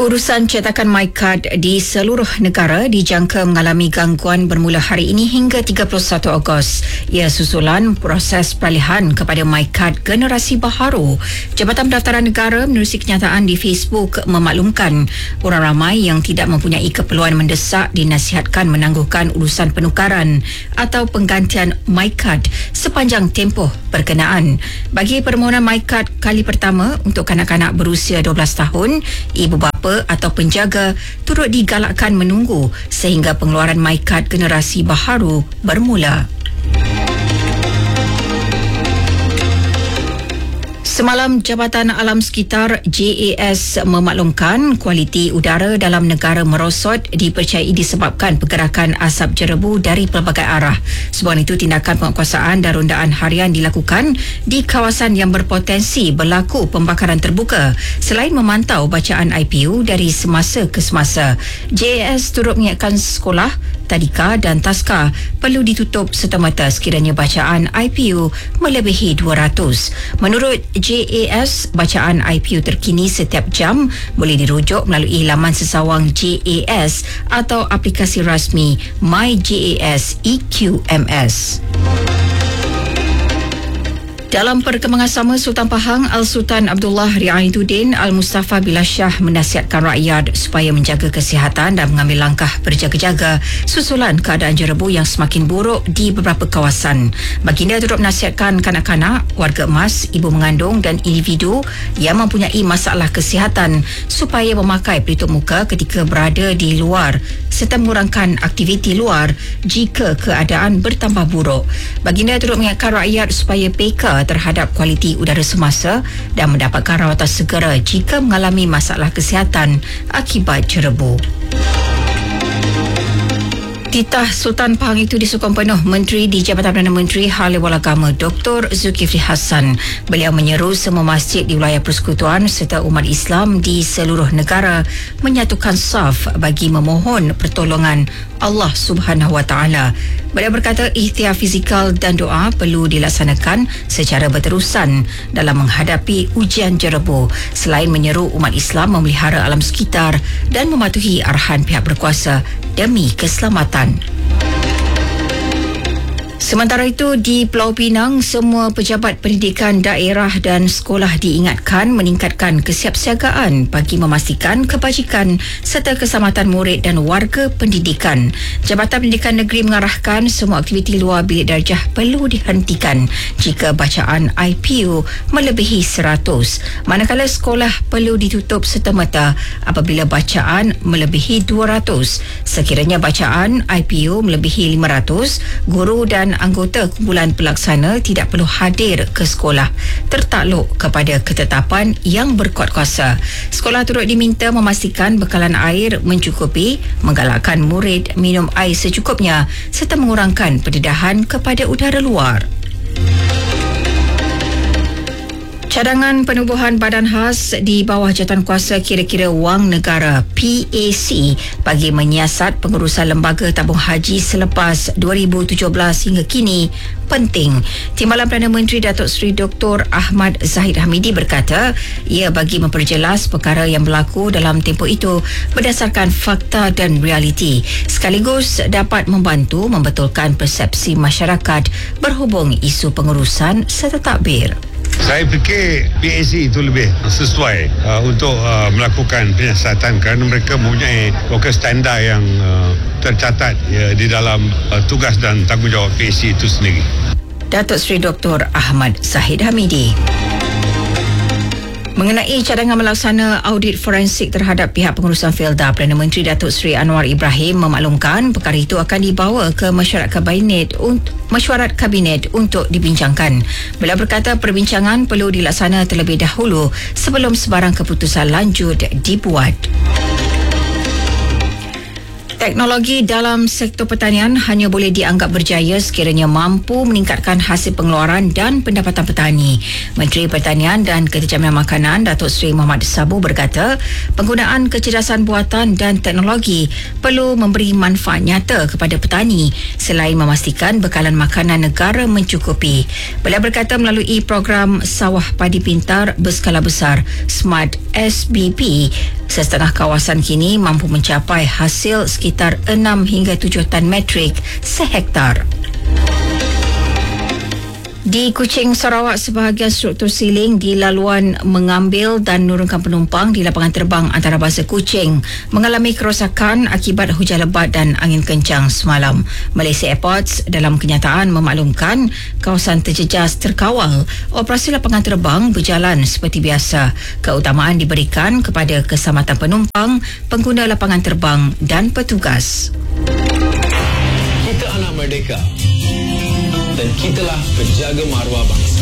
Urusan cetakan MyCard di seluruh negara dijangka mengalami gangguan bermula hari ini hingga 31 Ogos. Ia susulan proses peralihan kepada MyCard generasi baharu. Jabatan Pendaftaran Negara menerusi kenyataan di Facebook memaklumkan orang ramai yang tidak mempunyai keperluan mendesak dinasihatkan menangguhkan urusan penukaran atau penggantian MyCard sepanjang tempoh berkenaan. Bagi permohonan MyCard kali pertama untuk kanak-kanak berusia 12 tahun, ibu bapa atau penjaga turut digalakkan menunggu sehingga pengeluaran MyCard generasi baharu bermula. Semalam, Jabatan Alam Sekitar JAS memaklumkan kualiti udara dalam negara merosot dipercayai disebabkan pergerakan asap jerebu dari pelbagai arah. Sebab itu, tindakan penguatkuasaan dan rondaan harian dilakukan di kawasan yang berpotensi berlaku pembakaran terbuka selain memantau bacaan IPU dari semasa ke semasa. JAS turut mengingatkan sekolah, tadika dan taska perlu ditutup serta-merta sekiranya bacaan IPU melebihi 200. Menurut JAS, bacaan IPU terkini setiap jam boleh dirujuk melalui laman sesawang JAS atau aplikasi rasmi MyJAS EQMS. Dalam perkembangan sama, Sultan Pahang Al-Sultan Abdullah Riayatuddin Al-Mustafa Billah Shah menasihatkan rakyat supaya menjaga kesihatan dan mengambil langkah berjaga-jaga susulan keadaan jerebu yang semakin buruk di beberapa kawasan. Baginda turut menasihatkan kanak-kanak, warga emas, ibu mengandung dan individu yang mempunyai masalah kesihatan supaya memakai pelitup muka ketika berada di luar serta mengurangkan aktiviti luar jika keadaan bertambah buruk. Baginda turut mengingatkan rakyat supaya peka terhadap kualiti udara semasa dan mendapatkan rawatan segera jika mengalami masalah kesihatan akibat jerebu. Titah Sultan Pahang itu disokong penuh Menteri di Jabatan Perdana Menteri Hal Ehwal Agama Dr. Zulkifli Hassan. Beliau menyeru semua masjid di wilayah persekutuan serta umat Islam di seluruh negara menyatukan saf bagi memohon pertolongan Allah Subhanahu Wa Taala. Beliau berkata ikhtiar fizikal dan doa perlu dilaksanakan secara berterusan dalam menghadapi ujian jerebu selain menyeru umat Islam memelihara alam sekitar dan mematuhi arahan pihak berkuasa demi keselamatan. Sementara itu, di Pulau Pinang, semua pejabat pendidikan daerah dan sekolah diingatkan meningkatkan kesiapsiagaan bagi memastikan kebajikan serta keselamatan murid dan warga pendidikan. Jabatan Pendidikan Negeri mengarahkan semua aktiviti luar bilik darjah perlu dihentikan jika bacaan IPU melebihi 100. Manakala sekolah perlu ditutup serta-merta apabila bacaan melebihi 200. Sekiranya bacaan IPU melebihi 500, guru dan anggota kumpulan pelaksana tidak perlu hadir ke sekolah tertakluk kepada ketetapan yang berkuat kuasa. Sekolah turut diminta memastikan bekalan air mencukupi, menggalakkan murid minum air secukupnya serta mengurangkan pendedahan kepada udara luar. Cadangan penubuhan badan khas di bawah jawatankuasa kira-kira wang negara PAC bagi menyiasat pengurusan lembaga tabung haji selepas 2017 hingga kini penting. Timbalan Perdana Menteri Datuk Seri Dr. Ahmad Zahid Hamidi berkata ia bagi memperjelas perkara yang berlaku dalam tempoh itu berdasarkan fakta dan realiti sekaligus dapat membantu membetulkan persepsi masyarakat berhubung isu pengurusan serta tadbir. Saya fikir PAC itu lebih sesuai untuk melakukan penyiasatan kerana mereka mempunyai standar yang tercatat di dalam tugas dan tanggungjawab PAC itu sendiri. Datuk Seri Dr. Ahmad Zahid Hamidi. Mengenai cadangan melaksana audit forensik terhadap pihak pengurusan Felda, Perdana Menteri Datuk Seri Anwar Ibrahim memaklumkan perkara itu akan dibawa ke mesyuarat kabinet untuk dibincangkan. Beliau berkata perbincangan perlu dilaksana terlebih dahulu sebelum sebarang keputusan lanjut dibuat. Teknologi dalam sektor pertanian hanya boleh dianggap berjaya sekiranya mampu meningkatkan hasil pengeluaran dan pendapatan petani. Menteri Pertanian dan Keterjaminan Makanan Datuk Seri Muhammad Sabu berkata, penggunaan kecerdasan buatan dan teknologi perlu memberi manfaat nyata kepada petani selain memastikan bekalan makanan negara mencukupi. Beliau berkata melalui program Sawah Padi Pintar berskala besar Smart SBP, Setengah kawasan kini mampu mencapai hasil sekitar 6 hingga 7 tan metrik sehektar. Di Kuching, Sarawak, sebahagian struktur siling di laluan mengambil dan menurunkan penumpang di lapangan terbang antarabangsa Kuching mengalami kerosakan akibat hujan lebat dan angin kencang semalam. Malaysia Airports dalam kenyataan memaklumkan kawasan terjejas terkawal. Operasi lapangan terbang berjalan seperti biasa. Keutamaan diberikan kepada keselamatan penumpang, pengguna lapangan terbang dan petugas. Kita anak merdeka dan kitalah penjaga maruah bangsa.